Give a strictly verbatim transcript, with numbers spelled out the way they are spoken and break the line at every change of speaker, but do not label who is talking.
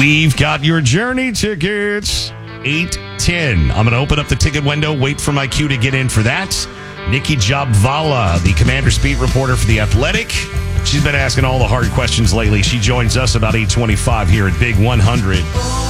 We've got your Journey tickets. eight ten. I'm going to open up the ticket window, wait for my cue to get in for that. Nikki Jobvala, the Commander Speed reporter for The Athletic. She's been asking all the hard questions lately. She joins us about eight twenty-five here at Big one hundred.